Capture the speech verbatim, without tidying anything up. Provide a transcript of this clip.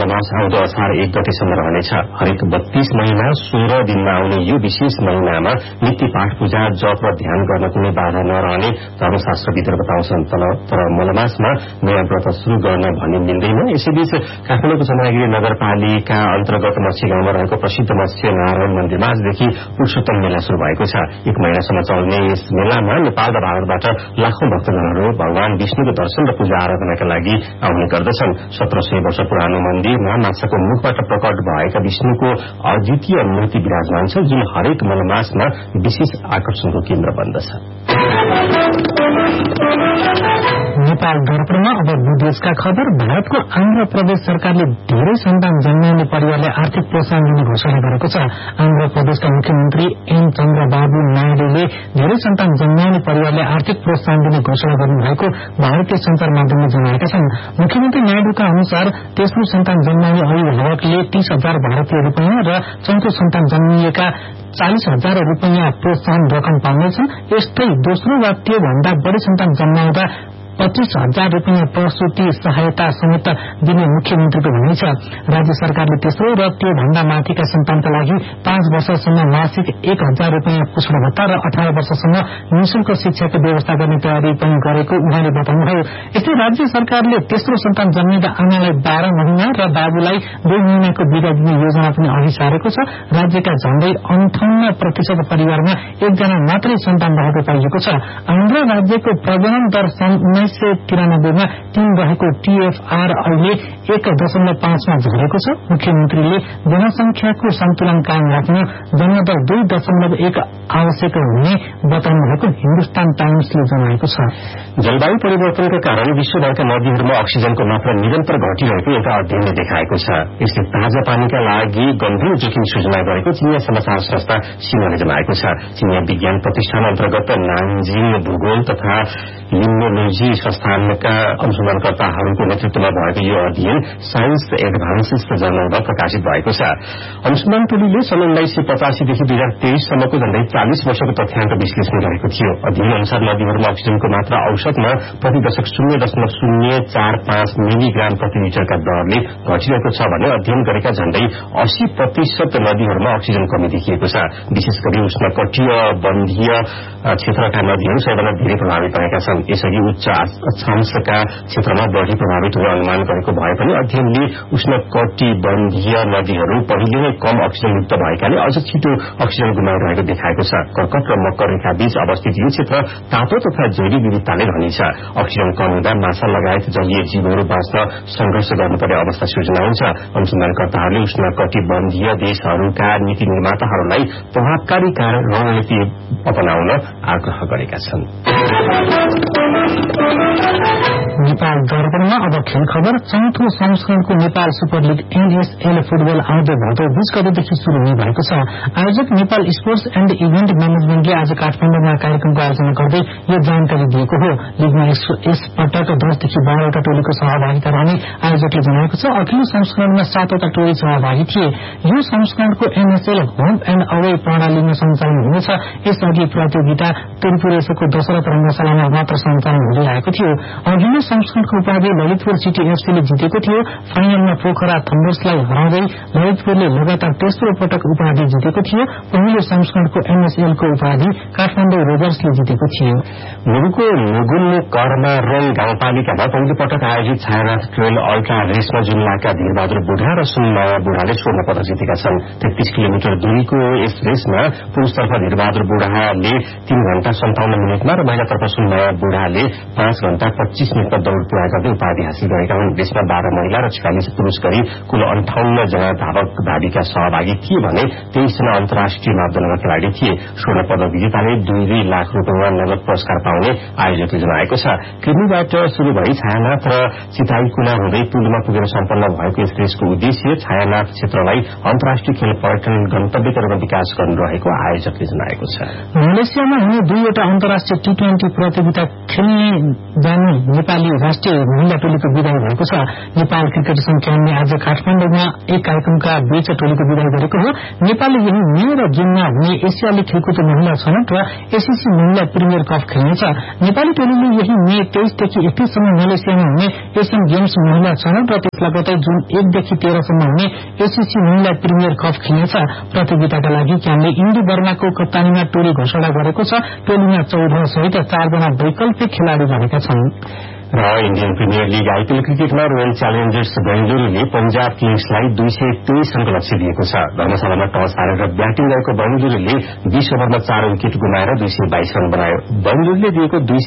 आउँदो असार एक गतेसम्म रहनेछ। हरेक बत्तीस महिना सोह्र दिनमा आउने यो विशेष महिनामा नित्य पाठ पूजा जप र ध्यान गर्न कुनै बाधा नरहने धर्मशास्त्रविदहरू बताउँछन्। तर मलमासमा नयाँ व्रत शुरू गर्न भन्ने मिल्दैन। यसैबीच काठमाडौँको चन्द्रगिरी नगरपालिका अन्तर्गत मत्स्य गाउँमा रहेको प्रसिद्ध मत्स्य नारायण मन्दिरमा आजदेखि पुरुषोत्तम मेला शुरू भएको छ। एक महिनासम्म चल्ने यस मेलामा नेपाल र भारतबाट लाखौं भक्तजनहरू भगवान विष्णुको दर्शन र पूजा आराधनाका लागि आउने गर्दछन्। सत्र सय वर्ष पुरानो मन्दिरमा माछाको मुखबाट प्रकट भएका विष्णुको अद्वितीय मूर्ति विराजमान छ, जुन हरेक मलमासमा विशेष आकर्षणको केन्द्र बन्दछ। नेपाल दर्पणमा अब विदेशका खबर। भारतको आन्ध्र प्रदेश सरकारले धेरै सन्तान जन्माउने परिवारलाई आर्थिक प्रोत्साहन दिने घोषणा गरेको छ। आन्ध्र प्रदेशका मुख्यमन्त्री एन चन्द्रबाबु नायडूले धेरै सन्तान जन्माउने परिवारलाई आर्थिक प्रोत्साहन दिने घोषणा गर्नुभएको भारतीय संचार माध्यमले जनाएका छन्। मुख्यमन्त्री नायडूका अनुसार तेस्रो सन्तान जन्माउने अभिभावकले तीस हजार भारतीय रूपियाँ र चौथो सन्तान जन्मिएका चालिस हजार रूपियाँ प्रोत्साहन रकम पाउनेछन्। यस्तै दोस्रो वा त्यो भन्दा बढ़ी सन्तान जन्माउँदा पच्चीस हजार रूपियाँ प्रसूति सहायता समेत दिने मुख्यमन्त्रीको भनाइ छ। राज्य सरकारले तेस्रो र त्यो भन्दा माथिका सन्तानका लागि पाँच वर्षसम्म मासिक एक हजार रूपियाँ पुष्ण भत्ता र अठार वर्षसम्म निशुल्क शिक्षाको व्यवस्था गर्ने तयारी पनि गरेको उहाँले बताउनुभयो। यस्तै राज्य सरकारले तेस्रो सन्तान जन्मिँदा आमालाई बाह्र महिना र बाबुलाई दुई महिनाको बिदा दिने योजना पनि अघि सारेको छ। राज्यका झण्डै अन्ठाउन्न प्रतिशत परिवारमा एकजना मात्रै सन्तान रहेको पाइएको छ। आन्ध्र राज्यको प्रजनन दर सन् उन्नाइस सय तिरानब्बेमा तीन रहेको टीएफआर अहिले एक दशमलव पाँचमा झरेको छ। मुख्यमन्त्रीले जनसंख्याको सन्तुलन कायम राख्न जन्मदर दुई दशमलव एक आवश्यक हुने बताउनु भएको हिन्दुस्तान टाइम्सले जनाएको छ। जलवायु परिवर्तनका कारण विश्वभरका नदीहरूमा अक्सिजनको मात्रा निरन्तर घटिरहेको एउटा अध्ययनले देखाएको छ। यसले ताजा पानीका लागि गम्भीर जोखिम सृजना गरेको चिनिया समाचार संस्था सिन्हाले जनाएको छ। चिनिया विज्ञान प्रतिष्ठान अन्तर्गत नानजिङ भूगोल तथा लिम्नोलोजी संस्थानका अनुसन्धानकर्ताहरूको नेतृत्वमा भएको यो अध्ययन साइन्स एडभान्सेस जर्नलमा प्रकाशित भएको छ। अनुसन्धान टोलीले सन् उन्नाइस सय पचासीदेखि दुई हजार तेइससम्मको झण्डै चालिस वर्षको तथ्याङ्क विश्लेषण गरेको थियो। अध्ययन अनुसार नदीहरूमा अक्सिजनको मात्रा औसतमा प्रति दशक शून्य दशमलव शून्य चार पाँच मिलीग्राम प्रति लिटरका दरले घटिरहेको छ भने अध्ययन गरेका झण्डै अस्सी प्रतिशत नदीहरूमा अक्सिजन कमी देखिएको छ। विशेष गरी उष्णकटिबन्धीय बन्धीय क्षेत्रका नदीहरू सबैभन्दा धेरै प्रभावित भएका छन्। यसअघि उच्च अक्षांशका क्षेत्रमा बढ़ी प्रभावित हुने अनुमान गरेको भए पनि अध्ययनले उष्णकटिबन्धीय नदीहरू पहिले नै कम अक्सिजनयुक्त भएकाले अझ छिटो अक्सिजन गुमाइरहेको देखाएको छ। कर्कट र मकर रेखा बीच अवस्थित यो क्षेत्र तातो तथा जैविक विविधताले धनी छ। अक्सिजन कम हुँदा माछा लगायत जलीय जीवहरू बाँच्न संघर्ष गर्नुपर्ने अवस्था सृजना हुन्छ। अनुसन्धानकर्ताहरूले उष्णकटिबन्धीय देशहरूका नीति निर्माताहरूलाई प्रभावकारी रणनीति अपनाउन आग्रह गरेका छन्। नेपाल दर्पणमा अब खेल खबर। चौथो संस्करणको Nepal super league NSL football आउँदो भदौ बीस गतेदेखि शुरू हुने भएको छ। आयोजक नेपाल स्पोर्ट्स एण्ड इभेन्ट म्यानेजमेन्टले आज काठमाडौँमा कार्यक्रमको आयोजना गर्दै यो जानकारी दिएको हो। लीगमा यस पटक दसदेखि बाह्रवटा टोलीको सहभागिता रहने आयोजकले जनाएको छ। अघिल्लो संस्करणमा सातवटा टोली सहभागी थिए। यो संस्करणको एनएसएल होम एण्ड अवे प्रणालीमा सञ्चालन हुनेछ। यसअघि प्रतियोगिता त्रिपुरेशको दशरथ रंगशालामा मात्र सञ्चालन हुँदै आएको थियो। अघिल्लो संस्करणको उपाधि ललितपुर सिटी एफसीले जितेको थियो। फाइनलमा पोखरा थन्डर्सलाई हराउँदै ललितपुरले लगातार तेस्रो पटक उपाधि जितेको थियो। पहिलो संस्करणको एनएसएलको उपाधि काठमाडौँ रोजर्सले जितेको थियो। मुलुकको मुगुल्लो कर्मा रङ गाउँपालिकामा पहिलो पटक आयोजित छायानाथ ट्रेल अल्ट्रा रेसमा जुम्लाका धीरबहादुर बुढा र सुनमाया बुढाले स्वर्ण पदक जितेका छन्। तेत्तीस किलोमिटर दूरीको यस रेसमा पुरूषतर्फ धीरबहादुर बुढाले तीन घण्टा सन्ताउन्न मिनटमा र महिलातर्फ सुनमाया बुढाले पाँच घण्टा पच्चीस मिनटमा दौड़ पूरा गर्दै उपाधि हासिल गरेका हुन्। देशमा बाह्र महिला र छयालिस पुरूष गरी कुल अन्ठाउन्न जना धावक धाविका सहभागी थिए भने तेइस जना अन्तर्राष्ट्रिय मापदण्डका खेलाड़ी थिए। स्वर्ण पदक विजेताले दुई दुई लाख रूपियाँ नगद पुरस्कार पाउने आयोजकले जनाएको छ। कृमिबाट शुरू भई छायानाथ र चिताईकुना हुँदै पुलमा पुगेर सम्पन्न भएको यस रेसको उद्देश्य छायानाथ क्षेत्रलाई अन्तर्राष्ट्रिय खेल पर्यटन गन्तव्यका रूपमा विकास गर्नु रहेको आयोजकले जनाएको छ। मलेसियामा हुने दुईवटा अन्तर्राष्ट्रिय टी ट्वेन्टी प्रतियोगिता खेल्ने जाने नेपाली नेपाली राष्ट्रिय महिला टोलीको विदाई भएको छ। नेपाल क्रिकेट संघले आज काठमाडौँमा एक कार्यक्रमका बीच टोलीको विदाई गरेको हो। नेपालले यही मे र जूनमा हुने एसियाली खेलकुद महिला छनौट र एससीसी महिला प्रिमियर कप खेल्नेछ। नेपाली टोलीले यही मे तेइसदेखि एकतीससम्म मलेसियामा हुने एसियन गेम्स महिला छनौट र त्यस लगतै जुन एकदेखि तेह्रसम्म हुने एससीसी महिला प्रिमियर कप खेल्नेछ। प्रतियोगिताका लागि क्यानले इन्दु वर्माको कप्तानीमा टोली घोषणा गरेको छ। टोलीमा चौध सहित चारजना वैकल्पिक खेलाड़ी रहेका छन्। र इन्डियन प्रिमियर लीग आईपीएल क्रिकेटमा रोयल च्यालेन्जर्स बेंगलुरूले पंजाब किङ्सलाई दुई सय तेइस रनको लक्ष्य दिएको छ। धर्मशालामा टस हारेर ब्याटिङ गरेको बेंगलुरूले बीस ओभरमा चार विकेट गुमाएर दुई सय बाइस रन बनायो। बेंगलुरूले दिएको दुई